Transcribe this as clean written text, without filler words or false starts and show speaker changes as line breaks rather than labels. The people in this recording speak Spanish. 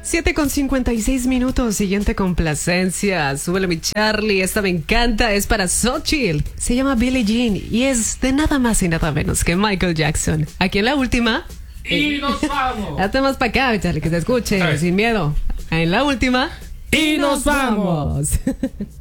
7:56. Siguiente complacencia. Súbele mi Charlie. Esta me encanta. Es para Xochitl. Se llama Billie Jean y es de nada más y nada menos que Michael Jackson. Aquí en la última.
Y nos vamos.
Hazte más para acá, Charlie, que te escuche sin miedo. En la última.
Y nos vamos.